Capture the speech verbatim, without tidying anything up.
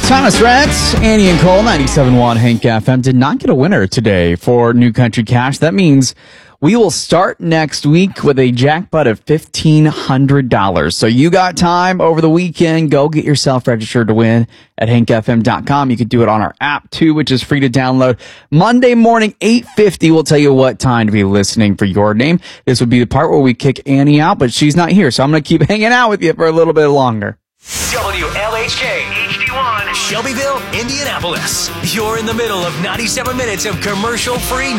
Thomas Rhett, Annie and Cole, ninety-seven point one Hank F M, did not get a winner today for New Country Cash. That means we will start next week with a jackpot of fifteen hundred dollars. So you got time over the weekend. Go get yourself registered to win at hank f m dot com. You can do it on our app, too, which is free to download. Monday morning, eight fifty, we'll tell you what time to be listening for your name. This would be the part where we kick Annie out, but she's not here, so I'm going to keep hanging out with you for a little bit longer. W L H K, H D one, Shelbyville, Indianapolis. You're in the middle of ninety-seven minutes of commercial-free